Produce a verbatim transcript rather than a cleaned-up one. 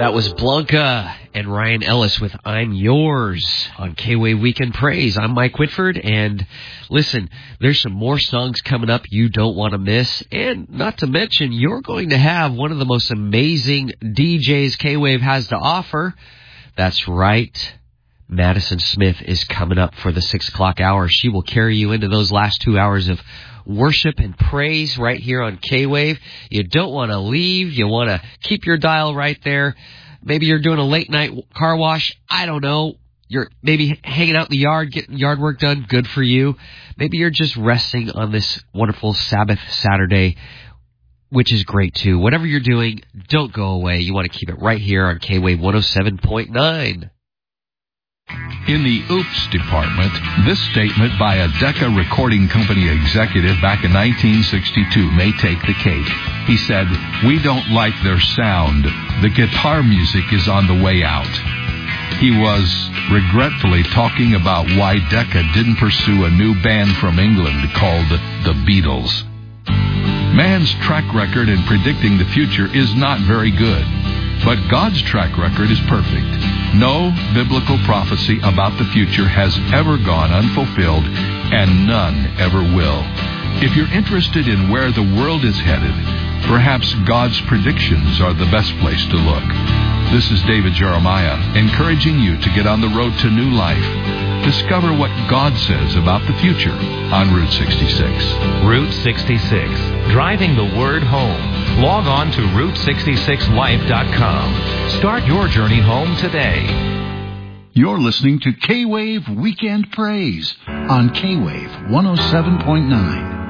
That was Blanca and Ryan Ellis with I'm Yours on K-Wave Weekend Praise. I'm Mike Whitford, and listen, there's some more songs coming up you don't want to miss, and not to mention, you're going to have one of the most amazing D Js K-Wave has to offer. That's right. Madison Smith is coming up for the six o'clock hour. She will carry you into those last two hours of worship and praise right here on K-Wave. You don't want to leave. You want to keep your dial right there. Maybe you're doing a late night car wash. I don't know. You're maybe hanging out in the yard, getting yard work done. Good for you. Maybe you're just resting on this wonderful Sabbath Saturday, which is great too. Whatever you're doing, don't go away. You want to keep it right here on K-Wave one oh seven point nine. In the Oops department, this statement by a Decca Recording Company executive back in nineteen sixty-two may take the cake. He said, "We don't like their sound. The guitar music is on the way out." He was regretfully talking about why Decca didn't pursue a new band from England called the Beatles. Man's track record in predicting the future is not very good, but God's track record is perfect. No biblical prophecy about the future has ever gone unfulfilled, and none ever will. If you're interested in where the world is headed, perhaps God's predictions are the best place to look. This is David Jeremiah, encouraging you to get on the road to new life. Discover what God says about the future on Route sixty-six. Route sixty-six, driving the word home. Log on to route sixty-six life dot com. Start your journey home today. You're listening to K-Wave Weekend Praise on K-Wave one oh seven point nine.